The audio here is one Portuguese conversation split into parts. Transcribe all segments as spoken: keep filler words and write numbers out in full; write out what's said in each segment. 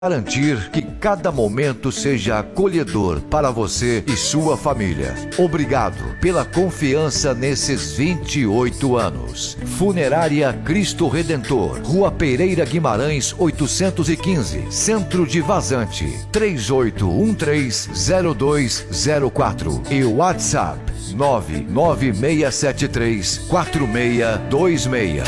Garantir que cada momento seja acolhedor para você e sua família. Obrigado pela confiança nesses vinte e oito anos. Funerária Cristo Redentor, Rua Pereira Guimarães, oitocentos e quinze, Centro de Vazante, três oito um três zero dois zero quatro e WhatsApp nove nove seis sete três quatro seis dois seis.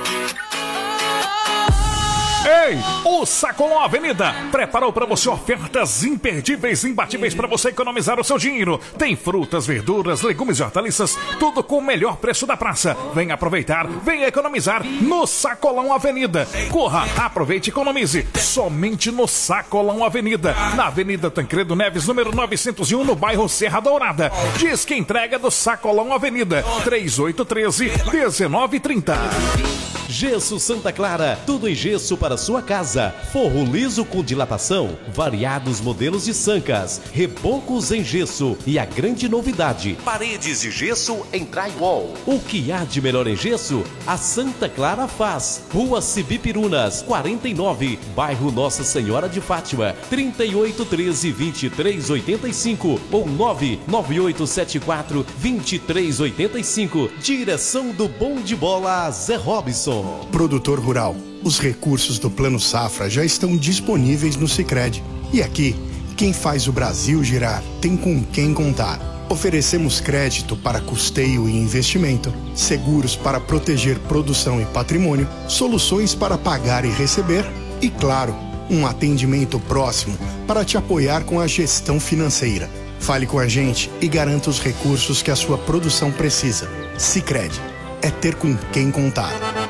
Ei, o Sacolão Avenida preparou para você ofertas imperdíveis, imbatíveis para você economizar o seu dinheiro. Tem frutas, verduras, legumes e hortaliças, tudo com o melhor preço da praça. Venha aproveitar, venha economizar no Sacolão Avenida. Corra, aproveite e economize somente no Sacolão Avenida, na Avenida Tancredo Neves, número novecentos e um, no bairro Serra Dourada. Diz que entrega do Sacolão Avenida, três oito um três, um nove três zero. Gesso Santa Clara, tudo em gesso para sua casa. Forro liso com dilatação, variados modelos de sancas, rebocos em gesso e a grande novidade, paredes de gesso em drywall. O que há de melhor em gesso, a Santa Clara faz. Rua Cibipirunas, quarenta e nove, bairro Nossa Senhora de Fátima, trinta e oito treze, vinte e três oitenta e cinco ou nove nove oito sete quatro, vinte e três oitenta e cinco. Direção do Bom de Bola, Zé Robson. Produtor rural, os recursos do Plano Safra já estão disponíveis no Sicredi. E aqui, quem faz o Brasil girar tem com quem contar. Oferecemos crédito para custeio e investimento, seguros para proteger produção e patrimônio, soluções para pagar e receber e, claro, um atendimento próximo para te apoiar com a gestão financeira. Fale com a gente e garanta os recursos que a sua produção precisa. Sicredi é ter com quem contar.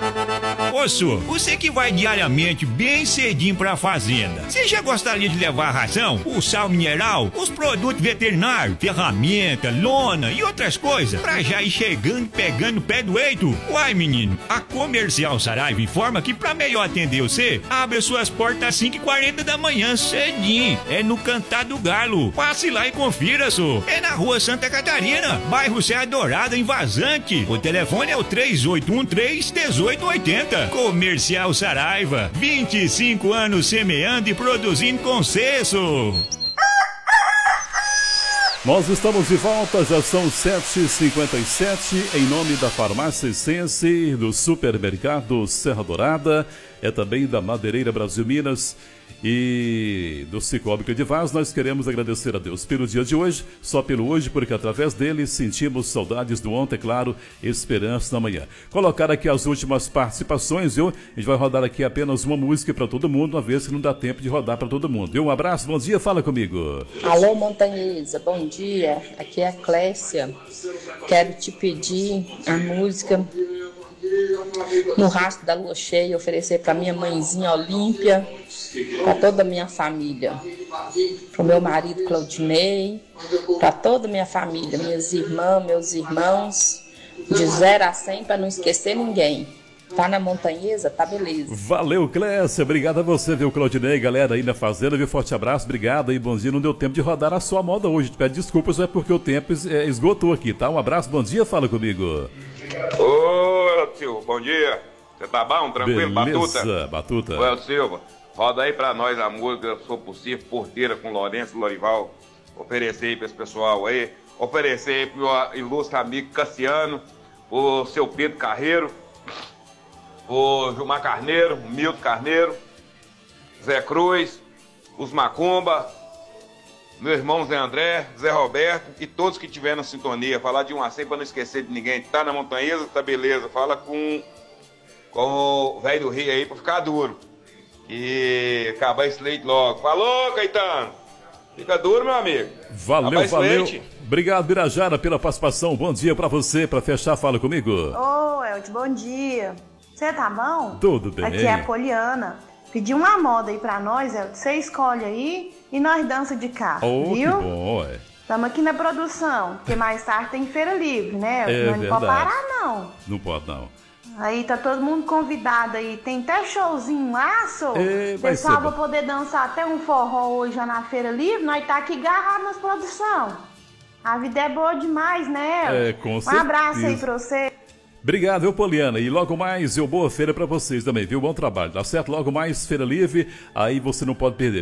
Moço, você que vai diariamente bem cedinho pra fazenda, você já gostaria de levar a ração, o sal mineral, os produtos veterinários, ferramenta, lona e outras coisas, pra já ir chegando e pegando o pé do eito? Uai, menino, a Comercial Saraiva informa que pra melhor atender você, abre suas portas às cinco e quarenta da manhã, cedinho. É no Cantar do Galo. Passe lá e confira, só. É na Rua Santa Catarina, bairro Serra Dourada, em Vazante. O telefone é o três oito um três, um oito oito zero. Comercial Saraiva, vinte e cinco anos semeando e produzindo com sucesso. Nós estamos de volta, já são sete e cinquenta e sete, em nome da Farmácia Essence, do Supermercado Serra Dourada, é também da Madeireira Brasil Minas e do Cicobi Credivaz. Nós queremos agradecer a Deus pelo dia de hoje, só pelo hoje, porque através dele sentimos saudades do ontem, claro, esperança na manhã. Colocar aqui as últimas participações, viu? A gente vai rodar aqui apenas uma música para todo mundo, uma vez que não dá tempo de rodar para todo mundo, viu? Um abraço, bom dia, fala comigo. Alô, Montanhesa, bom dia, aqui é a Clécia. Quero te pedir a música No Rastro da Lua Cheia, oferecer para minha mãezinha Olímpia, para toda a minha família, para o meu marido Claudinei, para toda a minha família, minhas irmãs, meus irmãos, de zero a cem, para não esquecer ninguém. Tá na Montanhesa? Tá beleza. Valeu, Clécia, obrigado a você, viu, Claudinei, galera aí na fazenda, viu, forte abraço, obrigado aí, bom dia, não deu tempo de rodar a sua moda hoje, te peço desculpas, é porque o tempo é, esgotou aqui, tá? Um abraço, bom dia, fala comigo. Ô, Silva, bom dia, você tá bom, tranquilo, Beleza, Batuta? Batuta. Ô, Silva, roda aí pra nós a música, se for possível, Porteira com Lourenço Lorival, oferecer aí pra esse pessoal aí, oferecer aí pro meu ilustre amigo Cassiano, o seu Pedro Carreiro, o Gilmar Carneiro, o Milton Carneiro, Zé Cruz, os Macumba, meu irmão Zé André, Zé Roberto e todos que estiverem na sintonia. Falar de um a cem para não esquecer de ninguém. Tá na Montanhesa, tá beleza. Fala com, com o velho do Rio aí pra ficar duro. E acabar esse leite logo. Falou, Caetano! Fica duro, meu amigo. Valeu, Acabar valeu. leite. Obrigado, Birajara, pela participação. Bom dia pra você. Pra fechar, fala comigo. Ô, Elton, bom dia. Você tá bom? Tudo bem. Aqui é a Poliana. Pedi uma moda aí pra nós, Elton. Você escolhe aí e nós dança de carro, Oh, viu? que bom, ué. Estamos aqui na produção, porque mais tarde tem feira livre, né? É não, não pode verdade. parar, não. Não pode, não. Aí tá todo mundo convidado aí. Tem até showzinho lá, só. É, O vai pessoal ser vai bom. poder dançar até um forró hoje já na feira livre. Nós tá aqui agarrados nas produção. A vida é boa demais, né? É, com Um abraço aí certeza. pra você. Obrigado, viu, Poliana? E logo mais, eu boa feira pra vocês também, viu? Bom trabalho, tá certo? Logo mais, Feira Livre, aí você não pode perder.